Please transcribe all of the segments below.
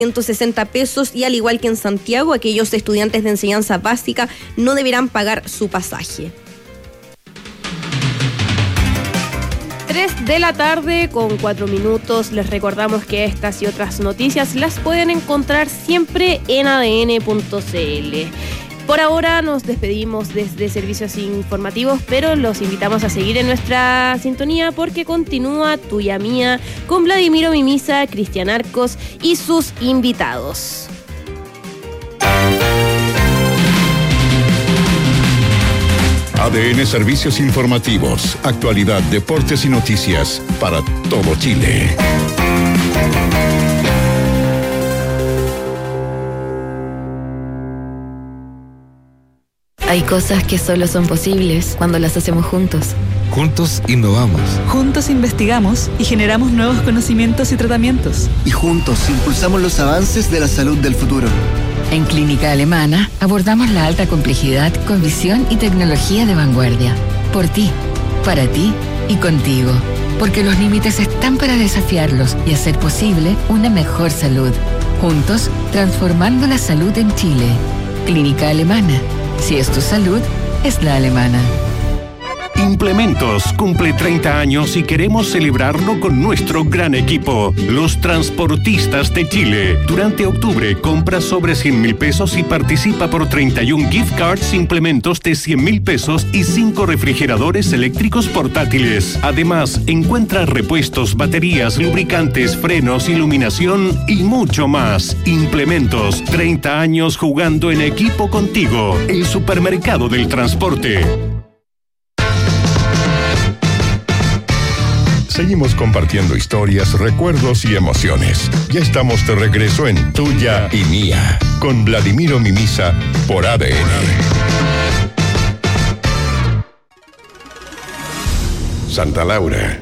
160 pesos, y al igual que en Santiago, aquellos estudiantes de enseñanza básica no deberán pagar su pasaje. 3 de la tarde con 4 minutos. Les recordamos que estas y otras noticias las pueden encontrar siempre en adn.cl. Por ahora nos despedimos desde Servicios Informativos, pero los invitamos a seguir en nuestra sintonía porque continúa Tuya Mía con Vladimiro Mimisa, Cristian Arcos y sus invitados. ADN Servicios Informativos, actualidad, deportes y noticias para todo Chile. Hay cosas que solo son posibles cuando las hacemos juntos. Juntos innovamos. Juntos investigamos y generamos nuevos conocimientos y tratamientos. Y juntos impulsamos los avances de la salud del futuro. En Clínica Alemana abordamos la alta complejidad con visión y tecnología de vanguardia. Por ti, para ti y contigo. Porque los límites están para desafiarlos y hacer posible una mejor salud. Juntos, transformando la salud en Chile. Clínica Alemana. Si es tu salud, es la alemana. Implementos cumple 30 años y queremos celebrarlo con nuestro gran equipo, los Transportistas de Chile. Durante octubre, compra sobre 100.000 pesos y participa por 31 gift cards Implementos de 100.000 pesos y 5 refrigeradores eléctricos portátiles. Además, encuentra repuestos, baterías, lubricantes, frenos, iluminación y mucho más. Implementos, 30 años jugando en equipo contigo. El supermercado del transporte. Seguimos compartiendo historias, recuerdos y emociones. Ya estamos de regreso en Tuya y Mía, con Vladimiro Mimisa por ADN. Santa Laura.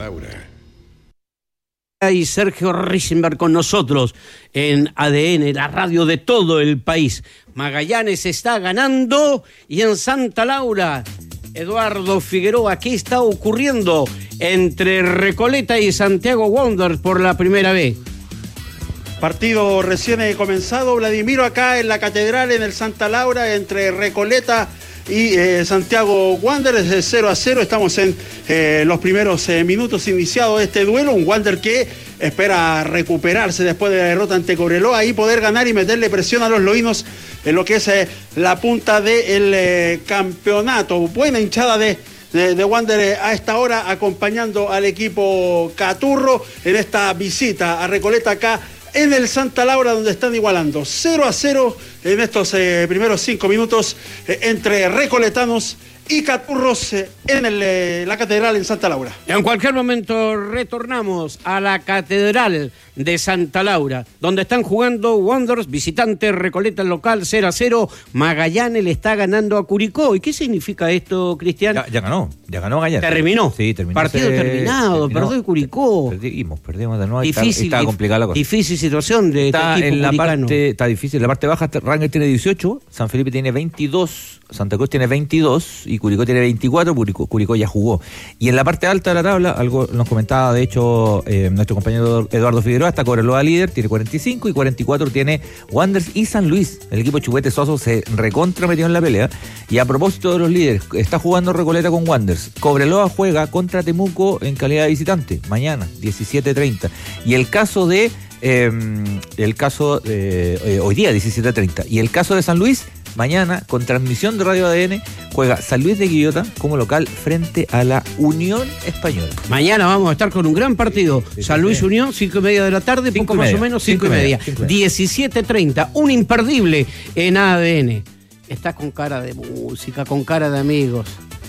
Y Sergio Risenberg con nosotros en ADN, la radio de todo el país. Magallanes está ganando y en Santa Laura, Eduardo Figueroa, ¿qué está ocurriendo entre Recoleta y Santiago Wanderers por la primera vez? Partido recién comenzado, Vladimiro, acá en la Catedral, en el Santa Laura, entre Recoleta y Santiago Wanderers, 0-0. Estamos en los primeros minutos iniciados de este duelo. Un Wander que espera recuperarse después de la derrota ante Cobreloa y poder ganar y meterle presión a los loínos en lo que es la punta del campeonato. Buena hinchada de Wander a esta hora, acompañando al equipo Caturro en esta visita a Recoleta acá en el Santa Laura, donde están igualando 0-0 en estos primeros 5 minutos entre recoletanos y caturros en la Catedral en Santa Laura. En cualquier momento retornamos a la Catedral de Santa Laura, donde están jugando Wanderers, visitante, Recoleta local, 0-0. Magallanes le está ganando a Curicó. ¿Y qué significa esto, Cristian? Ya ganó Magallanes. ¿Terminó? Sí, terminó. Partido terminado, perdió Curicó. Perdimos de nuevo. Difícil, está complicada la cosa. Difícil situación de está este equipo en la curicano. Está difícil. La parte baja, Rangers tiene 18, San Felipe tiene 22, Santa Cruz tiene 22 y Curicó tiene 24. Curicó ya jugó. Y en la parte alta de la tabla, algo nos comentaba de hecho nuestro compañero Eduardo Figueroa, está Cobreloa líder, tiene 45 y 44 tiene Wanderers y San Luis. El equipo Chupete Soso se recontra metió en la pelea. Y a propósito de los líderes, está jugando Recoleta con Wanderers. Cobreloa juega contra Temuco en calidad de visitante mañana 17:30. Y el caso de hoy día 17:30. Y el caso de San Luis, mañana con transmisión de Radio ADN, juega San Luis de Quillota como local frente a la Unión Española. Mañana vamos a estar con un gran partido. Sí, San Luis Unión, 5:30 de la tarde, poco más o menos 5:30. 17:30, un imperdible en ADN. Está con cara de música, con cara de amigos.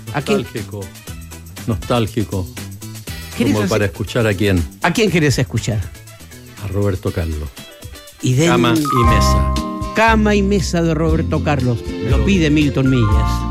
Nostálgico. Como para escuchar a quién. ¿A quién querés escuchar? A Roberto Carlos. Cama y mesa. Cama y mesa de Roberto Carlos. Lo pide Milton Millas.